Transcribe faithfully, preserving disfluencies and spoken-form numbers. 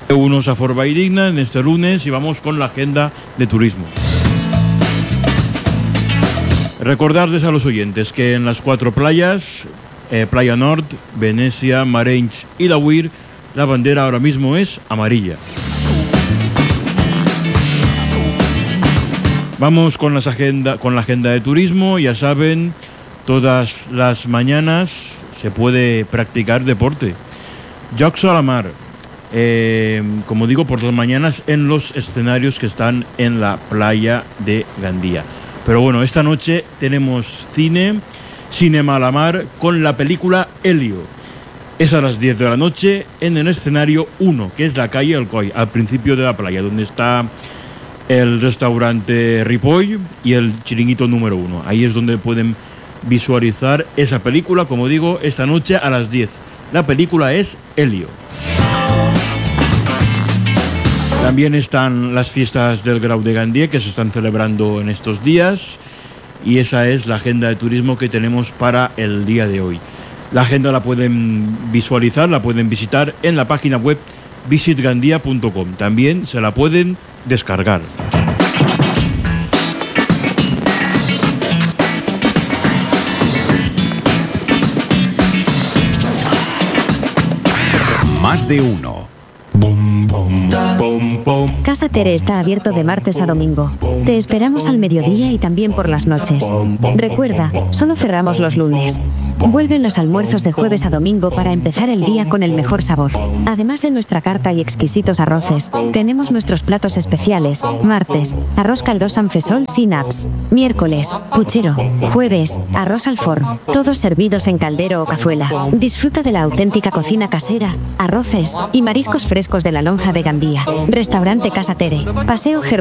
Unos a Forba y Digna en este lunes y vamos con la agenda de turismo. Recordarles a los oyentes que en las cuatro playas, eh, Playa Nord, Venecia, Marenys y Dawir, la bandera ahora mismo es amarilla. Vamos con, las agenda, con la agenda de turismo. Ya saben, todas las mañanas se puede practicar deporte. Jocs a la mar, eh, como digo, por las mañanas en los escenarios que están en la playa de Gandía. Pero bueno, esta noche tenemos cine, Cinema a la mar, con la película Helio. Es a las diez de la noche en el escenario uno, que es la calle Alcoy, al principio de la playa, donde está el restaurante Ripoll y el chiringuito número uno. Ahí es donde pueden visualizar esa película, como digo, esta noche a las diez. La película es Helio. También están las fiestas del Grau de Gandía, que se están celebrando en estos días, y esa es la agenda de turismo que tenemos para el día de hoy. La agenda la pueden visualizar, la pueden visitar en la página web visit gandia punto com. También se la pueden descargar. Más de uno. Casa Tere está abierto de martes a domingo. Te esperamos al mediodía y también por las noches. Recuerda, solo cerramos los lunes. Vuelven los almuerzos de jueves a domingo para empezar el día con el mejor sabor. Además de nuestra carta y exquisitos arroces, tenemos nuestros platos especiales. Martes, arroz caldosa amb fesol sin apps. Miércoles, puchero. Jueves, arroz al forn. Todos servidos en caldero o cazuela. Disfruta de la auténtica cocina casera, arroces y mariscos frescos de la Lonja de Gandía. Restaurante Casa Tere. Paseo Germán